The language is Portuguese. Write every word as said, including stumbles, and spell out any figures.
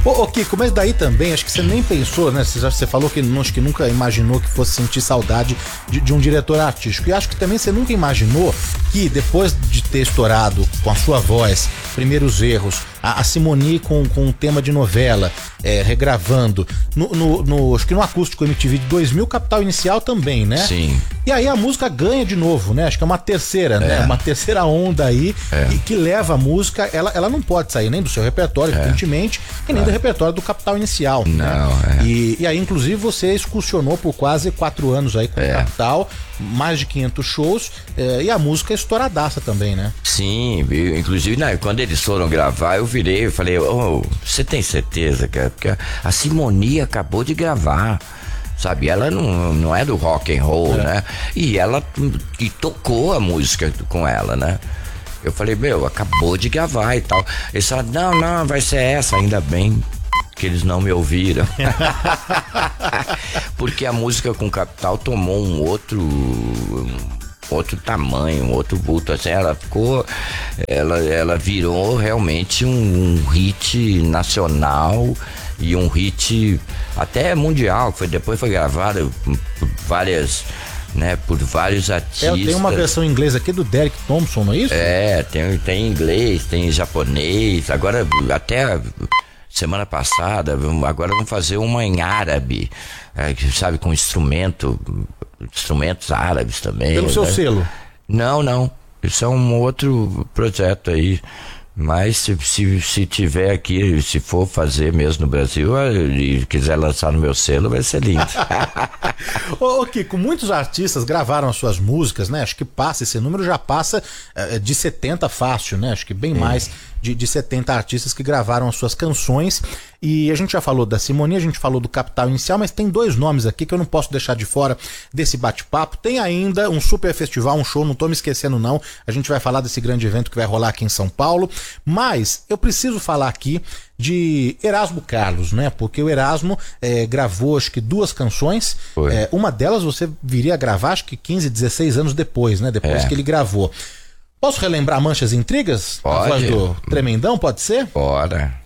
Ô, ô Kiko, mas daí também, acho que você nem pensou, né? Você, já, você falou que, não, acho que nunca imaginou que fosse sentir saudade de, de um diretor artístico. E acho que também você nunca imaginou que depois de ter estourado com a sua voz, Primeiros Erros, a, a Simone com, com um tema de novela, é, regravando, no, no, no, acho que no Acústico M T V de dois mil, Capital Inicial também, né? Sim. E aí a música ganha de novo, né? Acho que é uma terceira, né? É. Uma terceira onda aí, É. e que leva a música, ela, ela não pode sair nem do seu repertório, evidentemente, e nem do repertório do Capital Inicial. Não, né? é. E, e aí, inclusive, você excursionou por quase quatro anos aí com o É. Capital, mais de quinhentos shows, é, e a música é estouradaça também, né? Sim, eu, inclusive, né, quando eles foram gravar, eu virei e falei, ô, você tem certeza, cara? Porque a Simone acabou de gravar. Sabe, ela não, não é do rock and roll, é. né? E ela e tocou a música com ela, né? Eu falei, meu, acabou de gravar e tal. Eles falaram, não, não, vai ser essa, ainda bem que eles não me ouviram. Porque a música com Capital tomou um outro... Um outro tamanho, um outro vulto, assim, ela ficou, ela, ela virou realmente um, um hit nacional e um hit até mundial, que foi, depois foi gravado por várias, né, por vários artistas. É, tem uma versão em inglês aqui do Derek Thompson, não é isso? É, tem, tem inglês, tem japonês, agora até semana passada, agora vamos fazer uma em árabe, é, sabe, com instrumento, instrumentos árabes também. Pelo seu né? selo? Não, não. Isso é um outro projeto aí. Mas se, se, se tiver aqui, se for fazer mesmo no Brasil e quiser lançar no meu selo, vai ser lindo. Ô, ô Kiko, muitos artistas gravaram as suas músicas, né? Acho que passa, esse número já passa é, de setenta fácil, né? Acho que bem é. mais de, de setenta artistas que gravaram as suas canções. E a gente já falou da Simone, a gente falou do Capital Inicial, mas tem dois nomes aqui que eu não posso deixar de fora desse bate-papo. Tem ainda um super festival, um show, não tô me esquecendo não. A gente vai falar desse grande evento que vai rolar aqui em São Paulo. Mas eu preciso falar aqui de Erasmo Carlos, né? Porque o Erasmo é, gravou acho que duas canções. É, uma delas você viria a gravar acho que quinze, dezesseis anos depois, né? Depois é. que ele gravou. Posso relembrar Manchas e Intrigas? Pode. A voz do Tremendão, pode ser? Bora.